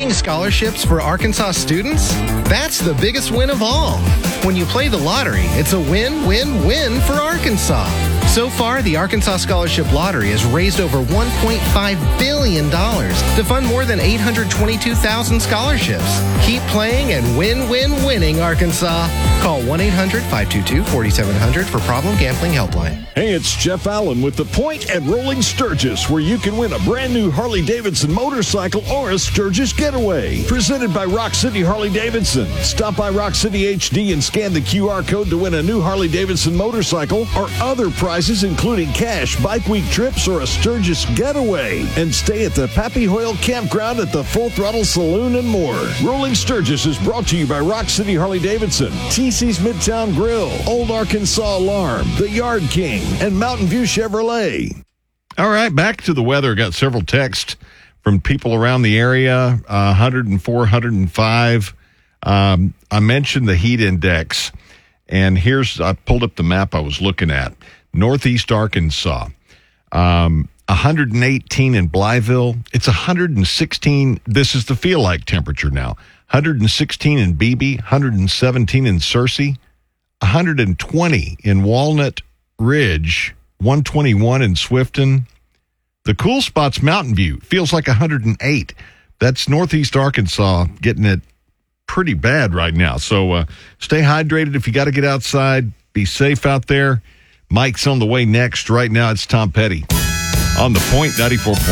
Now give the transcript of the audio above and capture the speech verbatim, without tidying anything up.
winning scholarships for Arkansas students? That's the biggest win of all. When you play the lottery, it's a win-win-win for Arkansas. So far, the Arkansas Scholarship Lottery has raised over one point five billion dollars to fund more than eight hundred twenty-two thousand scholarships. Keep playing and win-win-winning, Arkansas. Call one eight hundred five two two four seven zero zero for Problem Gambling Helpline. Hey, it's Jeff Allen with The Point at Rolling Sturgis, where you can win a brand new Harley-Davidson motorcycle or a Sturgis getaway. Presented by Rock City Harley-Davidson. Stop by Rock City H D and scan the Q R code to win a new Harley-Davidson motorcycle or other prizes, including cash, bike week trips, or a Sturgis getaway. And stay at the Pappy Hoyle Campground at the Full Throttle Saloon and more. Rolling Sturgis is brought to you by Rock City Harley-Davidson, T C's Midtown Grill, Old Arkansas Alarm, The Yard King, and Mountain View Chevrolet. All right, back to the weather. Got several texts from people around the area, uh, one oh four, one oh five. Um, I mentioned the heat index, and here's, I pulled up the map I was looking at. Northeast Arkansas, um, one eighteen in Blytheville. It's one hundred sixteen. This is the feel-like temperature now. one hundred sixteen in Beebe, one hundred seventeen in Searcy, one hundred twenty in Walnut Ridge, one twenty-one in Swifton. The cool spot's Mountain View. Feels like one hundred eight. That's Northeast Arkansas getting it pretty bad right now. So uh, stay hydrated if you got to get outside. Be safe out there. Mike's on the way next. Right now, it's Tom Petty on The Point ninety-four point five.